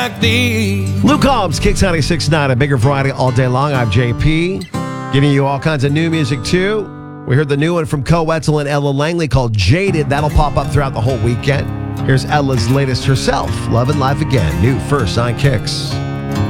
Luke Combs, Kicks 96.9, a bigger variety all day long. I'm JP, giving you all kinds of new music too. We heard the new one from Co Wetzel and Ella Langley called Jaded. That'll pop up throughout the whole weekend. Here's Ella's latest herself, Love and Life Again, new first on Kicks.